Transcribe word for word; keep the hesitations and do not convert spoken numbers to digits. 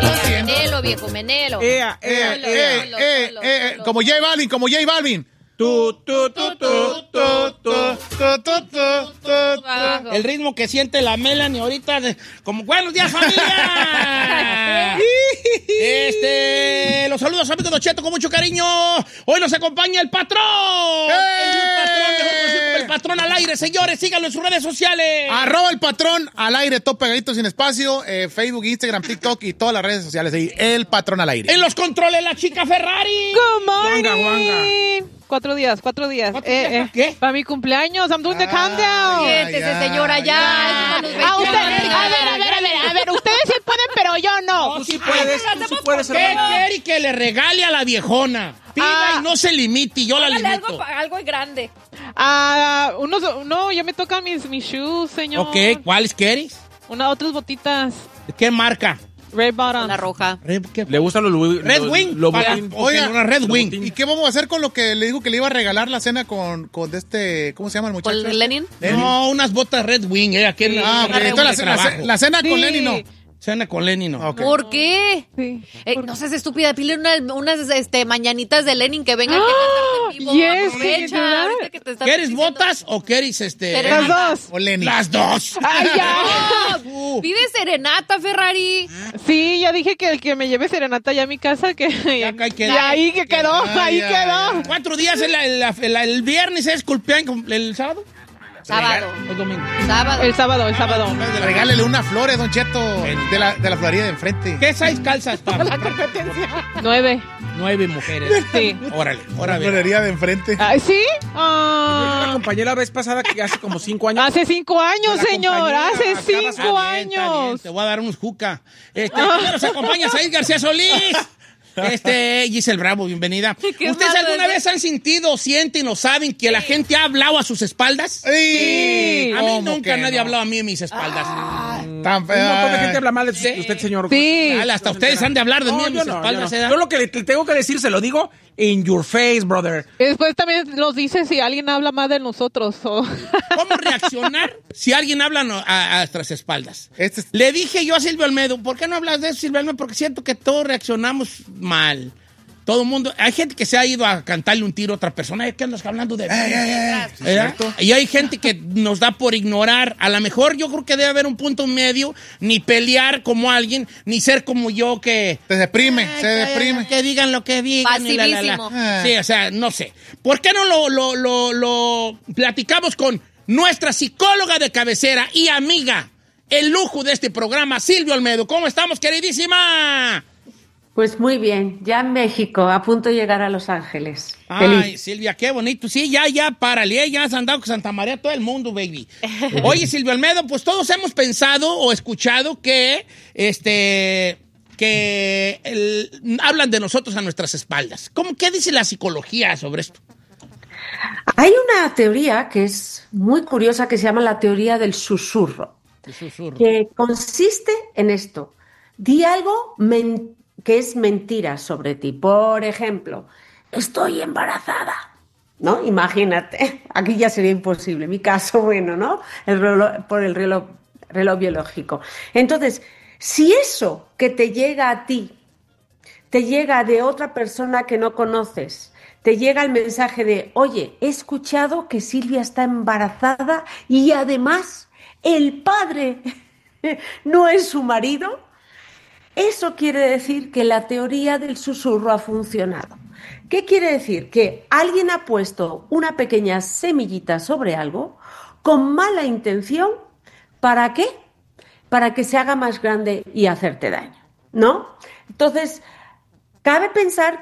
Menelo, viejo, Menelo. Ea, ea, Solo, ea, solo, eh, solo, eh, solo. como J Balvin, como J Balvin. Tu, tu, tu, tu, tu, tu, tu, tu, tu, tu. Abajo. El ritmo que siente la Melanie ahorita, de, como buenos días, familia. este, los saludos amigos de Cheto con mucho cariño. Hoy nos acompaña el patrón. ¡Eh! El patrón, mejor conocido como el patrón al aire, señores. Síganlo en sus redes sociales. Arroba el patrón al aire, todo pegadito sin espacio. Eh, Facebook, Instagram, TikTok y todas las redes sociales. Ahí, el patrón al aire. En los controles, la chica Ferrari. Good morning. Guanga, guanga. Cuatro días, cuatro días. ¿Cuatro Eh, días eh, para qué? Para mi cumpleaños. I'm doing the Ay, countdown. ay, Siéntese, ay, señora, ya. ya. Eso son los Ah, usted, a veintiuno. ver, a ver, a ver, a ver. Ustedes sí pueden, pero yo no. No, sí puedes, Ay, tú sí hacemos puedes, por ¿Qué hermano. quiere que le regale a la viejona? Pida Ah. y no se limite, y yo la Hágale limito. algo, algo grande. Ah, unos, no, ya me tocan mis, mis shoes, señor. Ok, ¿cuáles quieres? Una, otras botitas. ¿De qué marca? Red bottom. La roja. Red, ¿qué? Le gustan los Louis- Red los- Wing. los Para- Louboutin. oiga, una Red Wing. ¿Y qué vamos a hacer con lo que le dijo que le iba a regalar la cena con, con de este, ¿cómo se llama el muchacho? ¿Con Lenin? No, unas botas Red Wing. Ella quiere Ah, una ok, Red Wing entonces de la, la, trabajo. la cena Sí. con Lenny no. Cena con Lenny, no. Ok. ¿Por qué? Sí. Eh, no seas estúpida, pile una- unas este, mañanitas de Lenin que venga aquí a cantarte en vivo. Yes, Aprovecha, can you do ahorita that? que te estás ¿Quieres diciendo- botas o quieres este? Serenata. Las dos. O Lenny. Las dos. Ay, ya. No, pide serenata, Ferrari. Sí, ya dije que el que me lleve serenata ya a mi casa, que Ya que hay que- y ahí que quedó, Ay, ahí ay, quedó. Cuatro días, el, el, el- el viernes es cumpleaños, el sábado. Sábado. El domingo. Sábado. El sábado, el sábado. Regálele una flor, Don Cheto, de la, de la florería de enfrente. ¿Qué size calzas, papá? Nueve. Nueve mujeres. Sí. Órale, La órale. florería de enfrente. Ay, ¿sí? Yo Ah, la acompañé la vez pasada, que hace como cinco años. hace cinco años, La señor. compañía, Hace acá cinco Está bien, está bien. años. Te voy a dar unos juca. Este, ¿cómo nos acompaña Said García Solís? Este, Giselle Bravo, bienvenida. ¿Qué ¿Ustedes malo alguna es? vez han sentido, sienten o saben que la gente ha hablado a sus espaldas? Sí. A mí ¿Cómo nunca que nadie no? ha hablado a mí en mis espaldas. Tan Un montón de gente fea. habla mal de de usted, señor. Sí. Dale, hasta ustedes han de hablar de mí No, en yo mis no, espaldas, yo, ¿eh? no. Yo lo que le, le tengo que decir se lo digo in your face, brother. Y después también nos dice si alguien habla más de nosotros. O... ¿Cómo reaccionar si alguien habla no- a, a nuestras espaldas? Este es- Le dije yo a Silvio Almedo, ¿por qué no hablas de eso, Silvio Almedo? Porque siento que todos reaccionamos mal. Todo el mundo, hay gente que se ha ido a cantarle un tiro a otra persona. ¿Qué andas hablando de mí? ¿Verdad? Y hay gente que nos da por ignorar. A lo mejor yo creo que debe haber un punto medio, ni pelear como alguien, ni ser como yo que... Se deprime, se Ay, deprime. Que digan lo que digan. y la, la, la. Pasivísimo. Sí, o sea, no sé. ¿Por qué no lo, lo, lo, lo platicamos con nuestra psicóloga de cabecera y amiga, el lujo de este programa, Silvio Almedo? ¿Cómo estamos, queridísima? Pues muy bien, ya en México, a punto de llegar a Los Ángeles. Ay, Feliz. Silvia, qué bonito. Sí, ya, ya, párale, ya has andado con Santa María todo el mundo, baby. Oye, Silvio Almedo, pues todos hemos pensado o escuchado que, este, que el- hablan de nosotros a nuestras espaldas. ¿Cómo, qué dice la psicología sobre esto? Hay una teoría que es muy curiosa que se llama la teoría del susurro, El susurro. que consiste en esto. Di algo men- que es mentira sobre ti. Por ejemplo, estoy embarazada. ¿No? Imagínate. Aquí ya sería imposible. Mi caso, bueno, ¿no? El reloj- por el reloj, reloj biológico. Entonces, si eso que te llega a ti, te llega de otra persona que no conoces, te llega el mensaje de, oye, he escuchado que Silvia está embarazada y además el padre no es su marido, eso quiere decir que la teoría del susurro ha funcionado. ¿Qué quiere decir? Que alguien ha puesto una pequeña semillita sobre algo con mala intención. ¿Para qué? Para que se haga más grande y hacerte daño, ¿no? Entonces, cabe pensar